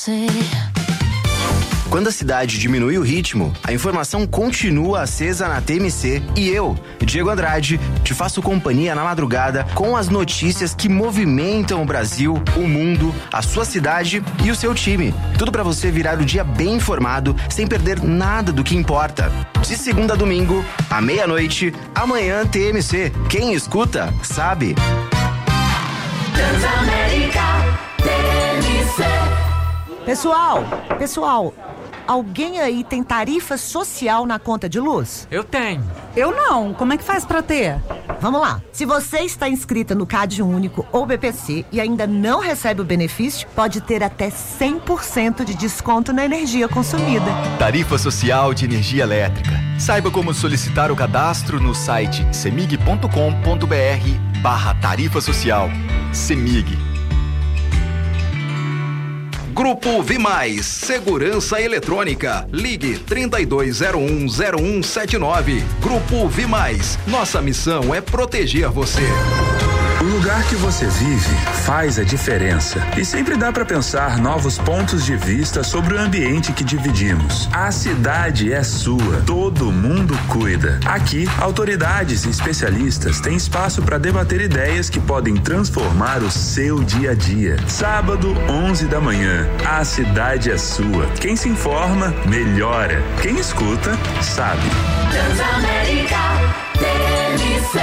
Quando a cidade diminui o ritmo, a informação continua acesa na TMC e eu, Diego Andrade, te faço companhia na madrugada com as notícias que movimentam o Brasil, o mundo, a sua cidade e o seu time. Tudo pra você virar o dia bem informado, sem perder nada do que importa. De segunda a domingo, à meia-noite, amanhã TMC. Quem escuta, sabe. Transamérica TMC. Pessoal, alguém aí tem tarifa social na conta de luz? Eu tenho. Eu não. Como é que faz pra ter? Vamos lá. Se você está inscrita no CAD Único ou BPC e ainda não recebe o benefício, pode ter até 100% de desconto na energia consumida. Tarifa Social de Energia Elétrica. Saiba como solicitar o cadastro no site cemig.com.br/tarifa social. Cemig. Grupo Vimais, Segurança Eletrônica. Ligue 32010179. Grupo Vimais. Nossa missão é proteger você. O lugar que você vive faz a diferença. E sempre dá para pensar novos pontos de vista sobre o ambiente que dividimos. A cidade é sua. Todo mundo cuida. Aqui, autoridades e especialistas têm espaço para debater ideias que podem transformar o seu dia a dia. Sábado, 11 da manhã. A cidade é sua. Quem se informa, melhora. Quem escuta, sabe. Transamérica TMC.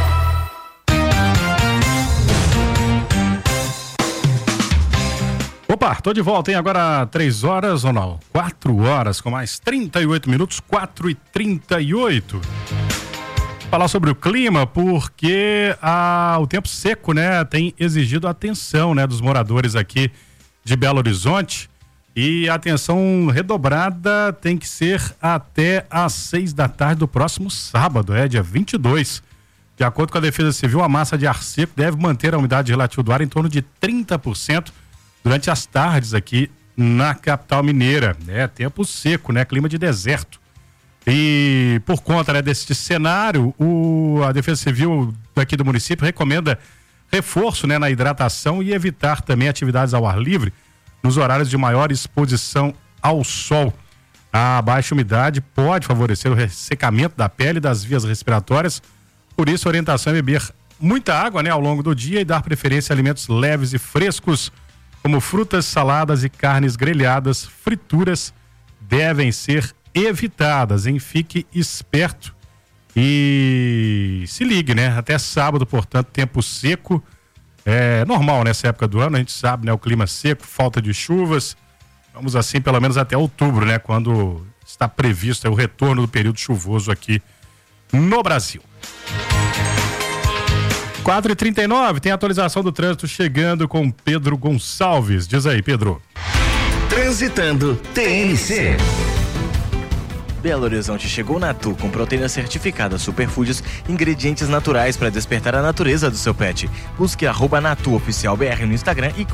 Opa, tô de volta, hein? Agora 3 horas ou não? 4 horas com mais 38 minutos, 4h38. Falar sobre o clima porque o tempo seco, né, tem exigido atenção, né, dos moradores aqui de Belo Horizonte, e a atenção redobrada tem que ser até às 6 da tarde do próximo sábado, dia 22. De acordo com a Defesa Civil, a massa de ar seco deve manter a umidade relativa do ar em torno de 30% durante as tardes aqui na capital mineira. Tempo seco, né? Clima de deserto. E por conta, né, desse cenário, a Defesa Civil daqui do município recomenda reforço, né, na hidratação e evitar também atividades ao ar livre nos horários de maior exposição ao sol. A baixa umidade pode favorecer o ressecamento da pele e das vias respiratórias. Por isso, a orientação é beber muita água, né, ao longo do dia e dar preferência a alimentos leves e frescos, como frutas, saladas e carnes grelhadas. Frituras devem ser evitadas, hein? Fique esperto e se ligue, né? Até sábado, portanto, tempo seco. É normal nessa época do ano, a gente sabe, né? O clima seco, falta de chuvas. Vamos assim pelo menos até outubro, né? Quando está previsto o retorno do período chuvoso aqui no Brasil. 4h39, tem atualização do trânsito chegando com Pedro Gonçalves. Diz aí, Pedro. Transitando TMC. Belo Horizonte chegou Natu com proteína certificada Superfoods, ingredientes naturais para despertar a natureza do seu pet. Busque @NatuOficialBR no Instagram e